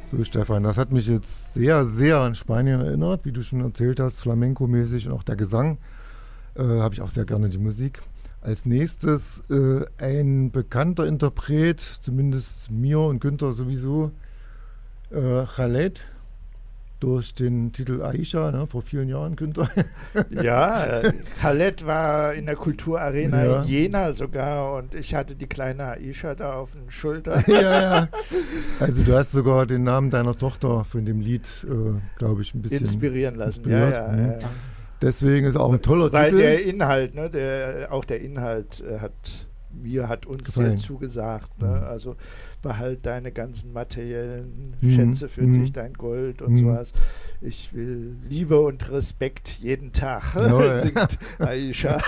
So, Stefan, das hat mich jetzt sehr, sehr an Spanien erinnert, wie du schon erzählt hast, Flamenco-mäßig und auch der Gesang. Habe ich auch sehr gerne die Musik. Als nächstes ein bekannter Interpret, zumindest mir und Günther sowieso, Khaled, durch den Titel Aisha, ne, vor vielen Jahren, Günther. Ja, Khaled war in der Kulturarena Ja. in Jena sogar und ich hatte die kleine Aisha da auf den Schultern. Ja. Also du hast sogar den Namen deiner Tochter von dem Lied, glaube ich, ein bisschen Inspirieren lassen. inspiriert. Ja. Deswegen ist auch ein toller Weil Titel. der Inhalt, ne, der Inhalt hat uns Gefallen. sehr zugesagt. Ne? Also behalt deine ganzen materiellen Mhm. Schätze für Mhm. dich, dein Gold und Mhm. sowas. Ich will Liebe und Respekt jeden Tag, Jawohl. singt Aisha.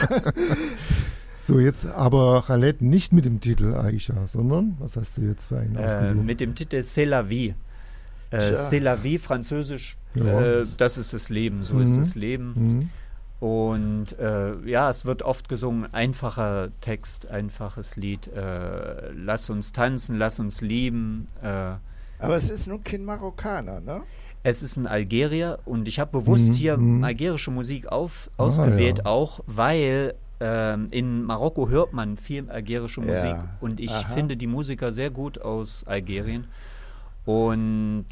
So, jetzt aber Khaled nicht mit dem Titel Aisha, sondern, was hast du jetzt für einen ausgesucht? Mit dem Titel C'est la vie. Tja. C'est la vie, französisch, Ja. das ist das Leben, so ist Mhm. das Leben. Mhm. Und ja, es wird oft gesungen, einfacher Text, einfaches Lied. Lass uns tanzen, lass uns lieben. Aber es ist nun kein Marokkaner, ne? Es ist ein Algerier und ich habe bewusst hier algerische Musik ausgewählt, ja. auch weil in Marokko hört man viel algerische Musik und ich finde die Musiker sehr gut aus Algerien. Und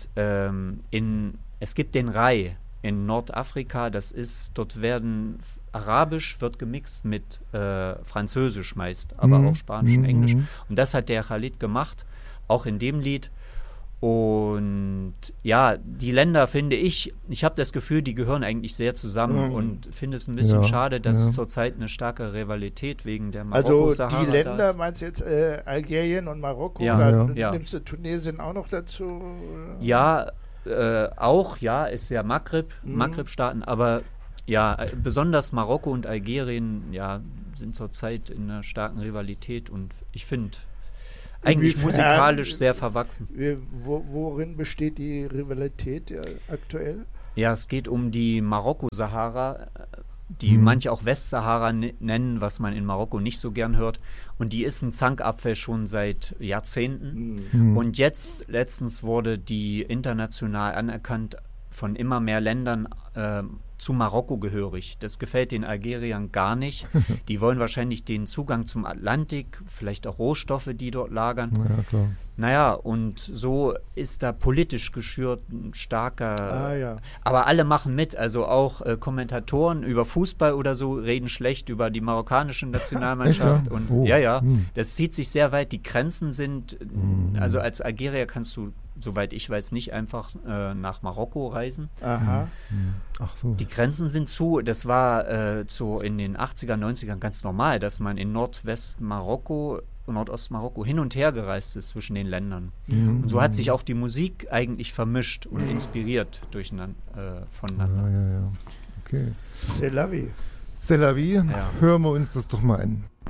es gibt den Rai in Nordafrika, dort werden Arabisch wird gemixt mit Französisch meist, aber auch Spanisch und Englisch. Und das hat der Khalid gemacht, auch in dem Lied. Und ja, die Länder finde ich habe das Gefühl, die gehören eigentlich sehr zusammen und finde es ein bisschen schade, dass zurzeit eine starke Rivalität wegen der Marokko-Sahara Also die Länder, da ist. meinst du jetzt Algerien und Marokko? Ja. Oder Ja. nimmst du Tunesien auch noch dazu? Ja, ist ja Maghreb-Staaten, aber ja, besonders Marokko und Algerien sind zurzeit in einer starken Rivalität und ich finde eigentlich Inwiefern? musikalisch sehr verwachsen. Worin besteht die Rivalität aktuell? Ja, es geht um die Marokko-Sahara, die manche auch Westsahara nennen, was man in Marokko nicht so gern hört. Und die ist ein Zankapfel schon seit Jahrzehnten. Und letztens wurde die international anerkannt von immer mehr Ländern zu Marokko gehörig. Das gefällt den Algeriern gar nicht. Die wollen wahrscheinlich den Zugang zum Atlantik, vielleicht auch Rohstoffe, die dort lagern. Ja, klar. Naja, und so ist da politisch geschürt ein starker... Ah, Aber alle machen mit, also auch Kommentatoren über Fußball oder so reden schlecht über die marokkanische Nationalmannschaft. Echt, ja? Und Oh. das zieht sich sehr weit. Die Grenzen sind... Also als Algerier kannst du, soweit ich weiß, nicht einfach nach Marokko reisen. Aha. Ach so. Die Grenzen sind zu. Das war so in den 80er, 90ern ganz normal, dass man in Nordostmarokko hin und her gereist ist zwischen den Ländern. Und so hat sich auch die Musik eigentlich vermischt und inspiriert voneinander. Ja. Okay. C'est la vie. C'est la vie. Hören wir uns das doch mal an.